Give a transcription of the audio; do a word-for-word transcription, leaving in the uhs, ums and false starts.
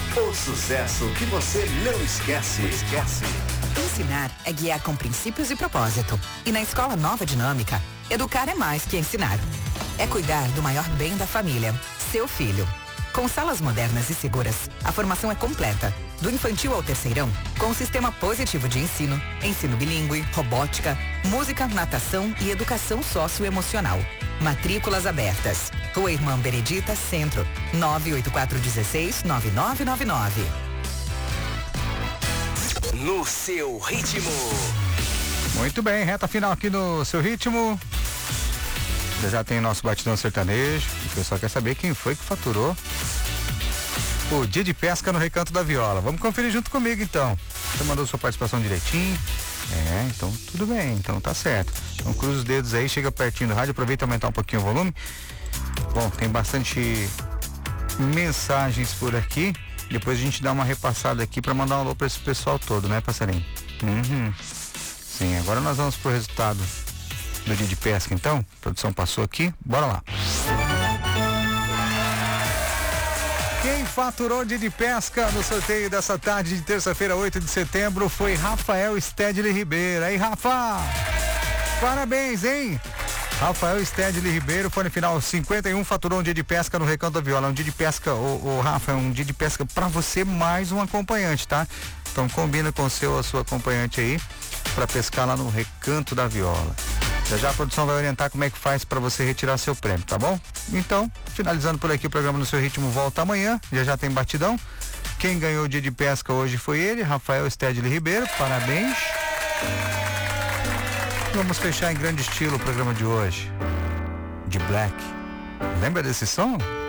O sucesso que você não esquece. Esquece. Ensinar é guiar com princípios e propósito. E na Escola Nova Dinâmica, educar é mais que ensinar. É cuidar do maior bem da família, seu filho. Com salas modernas e seguras, a formação é completa. Do infantil ao terceirão, com um sistema positivo de ensino, ensino bilíngue, robótica, música, natação e educação socioemocional. Matrículas abertas. Rua Irmã Benedita, Centro, nove oito quatro um seis, nove nove nove nove. No seu ritmo. Muito bem, reta final aqui no seu ritmo. Já, já tem o nosso batidão sertanejo. O pessoal quer saber quem foi que faturou o dia de pesca no Recanto da Viola. Vamos conferir junto comigo então. Você mandou sua participação direitinho? É, então tudo bem, então tá certo. Então cruza os dedos aí, chega pertinho do rádio, aproveita e aumentar um pouquinho o volume. Bom, tem bastante mensagens por aqui. Depois a gente dá uma repassada aqui para mandar um alô para esse pessoal todo, né, passarinho? Uhum. Sim, agora nós vamos pro resultado do dia de pesca então. A produção passou aqui, bora lá. Quem faturou dia de pesca no sorteio dessa tarde de terça-feira, oito de setembro, foi Rafael Stedley Ribeiro. Aí, Rafa! Parabéns, hein? Rafael Stedley Ribeiro foi no final cinquenta e um, faturou um dia de pesca no Recanto da Viola. Um dia de pesca, ô, ô Rafa, é um dia de pesca pra você mais um acompanhante, tá? Então combina com o seu ou a sua acompanhante aí pra pescar lá no Recanto da Viola. Já já a produção vai orientar como é que faz para você retirar seu prêmio, tá bom? Então, finalizando por aqui o programa No Seu Ritmo volta amanhã, já já tem batidão. Quem ganhou o dia de pesca hoje foi ele, Rafael Stedley Ribeiro, parabéns. Vamos fechar em grande estilo o programa de hoje. De Black. Lembra desse som?